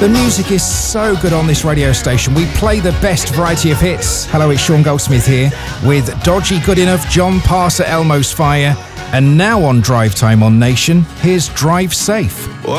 The music is so good on this radio station. We play the best variety of hits. Hello, it's Sean Goldsmith here with Dodgy Good Enough, John Parser, Elmo's Fire, and now on Drive Time on Nation, here's Drive Safe.